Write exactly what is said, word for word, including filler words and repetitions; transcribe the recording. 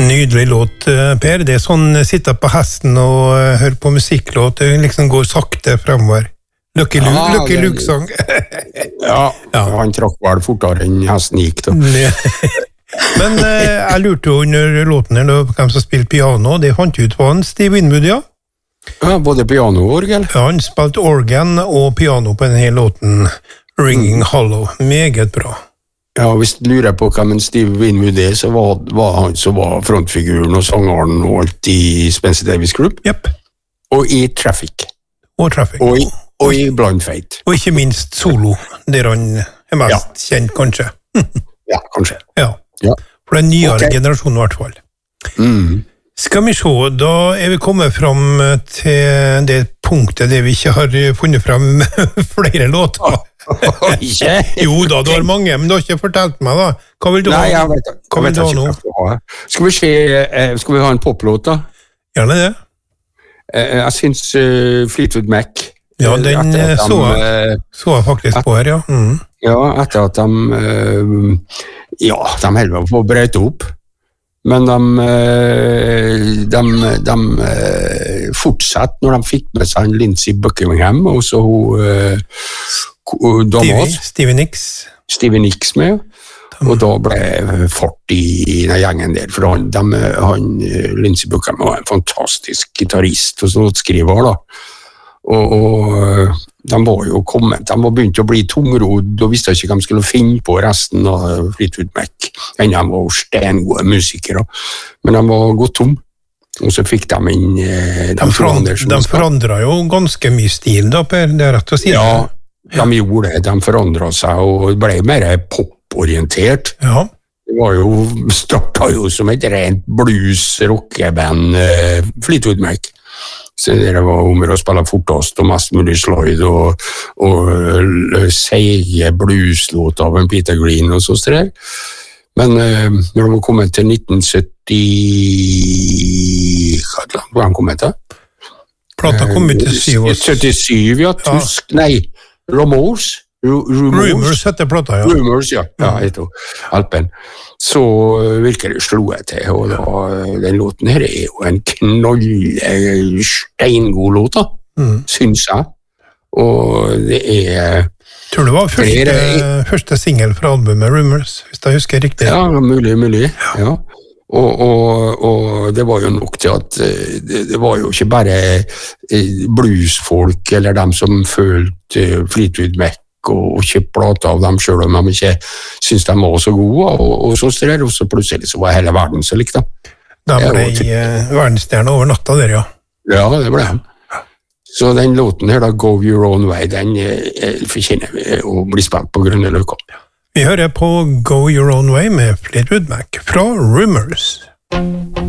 Nydelig låt, Per. Det er sånn, sitte på hesten og høre på musikklåt, det liksom går sakte fremover. Lucky Luke, ja, Lucky Luke-sang. ja, ja, han trakk vel fortere enn hesten gikk, da. Men eh, jeg lurte jo under låten her, hvem som spilte piano, det fant ut på han, Steve Winwood, ja. Ja, både piano og orgel. Ja, han spilte organ og piano på denne låten, Ringing mm. Hollow. Meget bra. Ja, hvis du lurer på hvem Steve Winwood er, så var, var han som var frontfiguren og sangeren og alt i Spencer Davis Group. Yep. Og i Traffic. Og Traffic. Og i, og i Blind Fate. Og ikke minst solo, der han er mest ja. kjent, kanskje. ja, kanskje. Ja. ja. For den nyere okay. generasjonen i hvert fall. Mm. Skal vi se, da er vi kommet fram til det punktet der vi ikke har funnet frem flere låter. jo da, du har mange, men du har ikke fortalt meg da. Hva vil du Nei, ha? Jeg vet, hva vil du ha nå? Ha. Skal vi se, skal vi ha en poplåt da? Gjerne det. Jeg synes uh, Fleetwood Mac. Ja, den de, så, jeg, så jeg faktisk et, på her, ja. Mm. Ja, etter at de, uh, ja, de helver på å brøyte opp. Men de, de, de, de fortsatte når de fikk med seg Lindsey Buckingham, og så hun Stevie, Stevie Nicks. Stevie Nicks med, og da ble fart i den gjengen der, for han, de, han Lindsey Buckingham var en fantastisk gitarrist og låtskriver da, og, og de var jo kommet, de var begynt å bli tungrodd og visste ikke hvem skulle finne på resten av Fleetwood Mac, enn de var stengode musikere, men de var gått tom, og så fikk de inn de, de, forandre, de forandret jo ganske mye stil da, Per, det er rett å si. Ja, de gjorde det, de forandret seg og ble mer poporientert. Ja. Det var jo, startet jo som et rent blues-rockeband, uh, Fleetwood Mac. Så det var om å spille fortast og mest mulig slide og, og uh, seige blueslåt av en Peter Green og så strek. Men uh, når de var kommet til nitten sytti, hva var han kommet til? Plata kom ut til syttisju, ja, tysk, ja. Nei, Rumors, Rumors, Rumors heter plata, ja. Rumors, ja, ja, etter Alpen. Så virker det slå jeg til, og da, den låten her er jo en knoll, steingod låt, da, mm. synes jeg. Og det er... Tror du det var første, er, første single fra albumet Rumors, hvis jeg husker riktig? Ja, mulig, mulig, ja. ja. Og, og, og det var jo nok til at det, det var jo ikke bare bluesfolk eller dem som følte Fleetwood Mac og, og kjøpt plata av dem selv om de ikke syntes de var så gode og, og så steder, og så plutselig så var hele verden så likt da. De ble til... verdensstjerne over natta der, ja. Ja, det ble de. Så den låten her da, Go Your Own Way, den fortjener å bli spilt på Grønne Løkka. Vi hører på Go Your Own Way med Fleetwood Mac fra Rumors.